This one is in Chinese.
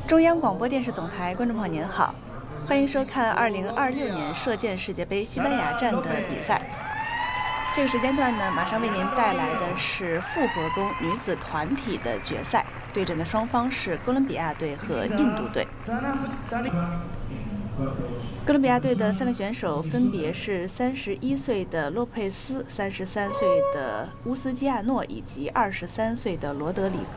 中央广播电视总台观众朋友您好，欢迎收看2026年射箭世界杯西班牙站的比赛。这个时间段呢，马上为您带来的是复合弓女子团体的决赛，对阵的双方是哥伦比亚队和印度队。哥伦比亚队的3位选手分别是31岁的洛佩斯、33岁的乌斯基亚诺以及23岁的罗德里